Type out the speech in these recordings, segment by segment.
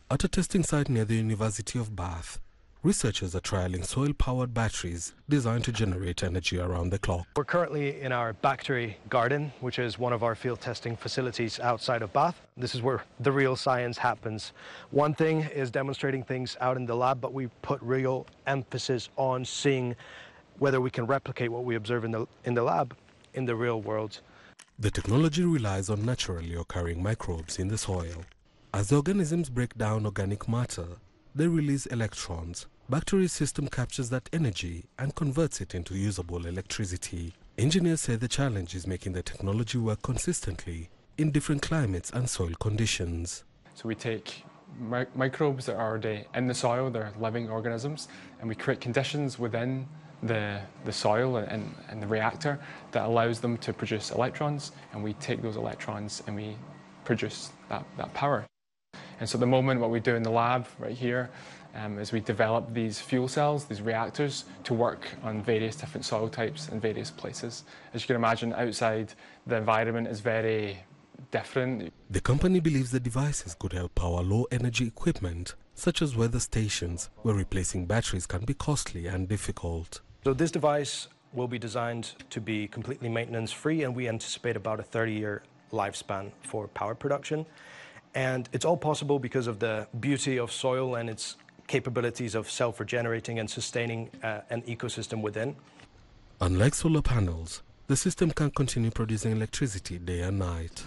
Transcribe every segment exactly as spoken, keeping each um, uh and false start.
At a testing site near the University of Bath, researchers are trialling soil-powered batteries designed to generate energy around the clock. We're currently in our Bactery Garden, which is one of our field testing facilities outside of Bath. This is where the real science happens. One thing is demonstrating things out in the lab, but we put real emphasis on seeing whether we can replicate what we observe in the, in the lab in the real world. The technology relies on naturally occurring microbes in the soil. As the organisms break down organic matter, they release electrons. Bacteria's system captures that energy and converts it into usable electricity. Engineers say the challenge is making the technology work consistently in different climates and soil conditions. So we take mi microbes that are already in the soil, they're living organisms, and we create conditions within the, the soil and, and the reactor that allows them to produce electrons, and we take those electrons and we produce that, that power. And so at the moment what we do in the lab right here um, is we develop these fuel cells, these reactors, to work on various different soil types in various places. As you can imagine, outside the environment is very different. The company believes the devices could help power low-energy equipment, such as weather stations, where replacing batteries can be costly and difficult. So this device will be designed to be completely maintenance-free, and we anticipate about a thirty-year lifespan for power production. And it's all possible because of the beauty of soil and its capabilities of self-regenerating and sustaining uh, an ecosystem within. Unlike solar panels, the system can continue producing electricity day and night.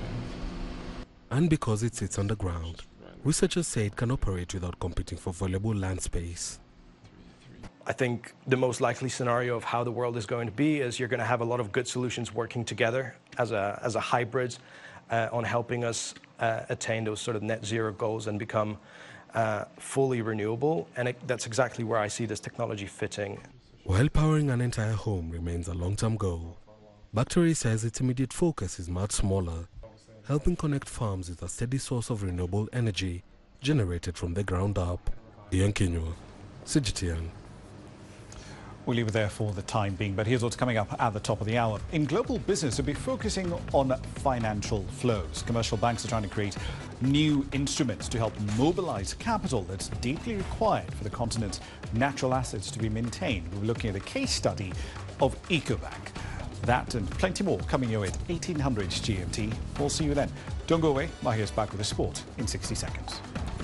And because it sits underground, researchers say it can operate without competing for valuable land space. I think the most likely scenario of how the world is going to be is you're going to have a lot of good solutions working together as a, as a hybrid uh, on helping us uh, attain those sort of net zero goals and become uh, fully renewable. And it, that's exactly where I see this technology fitting. While powering an entire home remains a long-term goal, Bactery says its immediate focus is much smaller, helping connect farms with a steady source of renewable energy generated from the ground up. Ian Kinyo, C G T N. We'll leave it there for the time being, but here's what's coming up at the top of the hour. In global business, we'll be focusing on financial flows. Commercial banks are trying to create new instruments to help mobilize capital that's deeply required for the continent's natural assets to be maintained. We'll be looking at a case study of EcoBank. That and plenty more coming your way at eighteen hundred G M T. We'll see you then. Don't go away. Mahir's back with the sport in sixty seconds.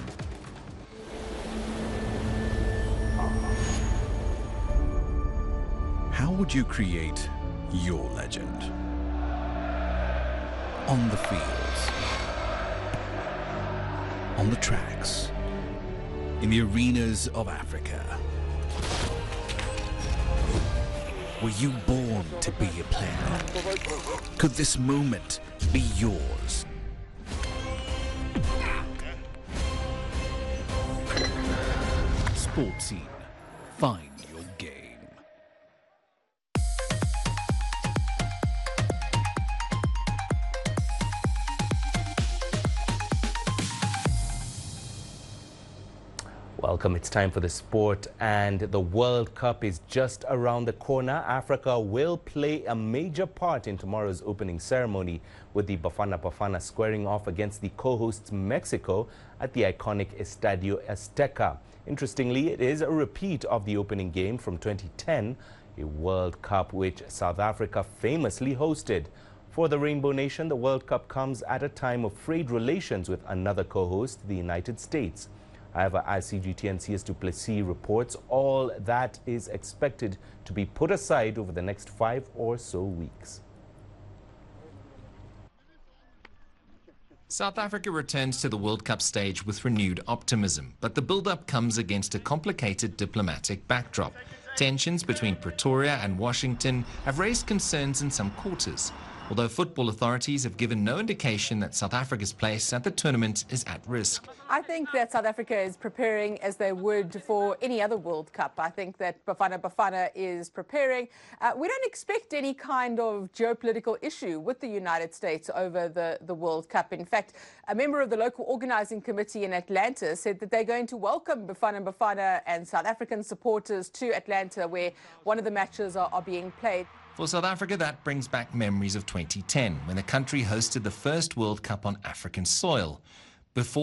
How would you create your legend? On the fields, on the tracks, in the arenas of Africa. Were you born to be a player? Could this moment be yours? Sports Scene. Find your game. Welcome. It's time for the sport, and the World Cup is just around the corner. Africa will play a major part in tomorrow's opening ceremony, with the Bafana Bafana squaring off against the co-hosts Mexico at the iconic Estadio Azteca. Interestingly, it is a repeat of the opening game from twenty ten, a World Cup which South Africa famously hosted. For the Rainbow Nation, the World Cup comes at a time of frayed relations with another co-host, the United States. However, as C G T N C's du Plessis reports, all that is expected to be put aside over the next five or so weeks. South Africa returns to the World Cup stage with renewed optimism, but the build-up comes against a complicated diplomatic backdrop. Tensions between Pretoria and Washington have raised concerns in some quarters, although football authorities have given no indication that South Africa's place at the tournament is at risk. I think that South Africa is preparing as they would for any other World Cup. I think that Bafana Bafana is preparing. Uh, we don't expect any kind of geopolitical issue with the United States over the, the World Cup. In fact, a member of the local organizing committee in Atlanta said that they're going to welcome Bafana Bafana and South African supporters to Atlanta, where one of the matches are, are being played. For South Africa, that brings back memories of twenty ten, when the country hosted the first World Cup on African soil. Before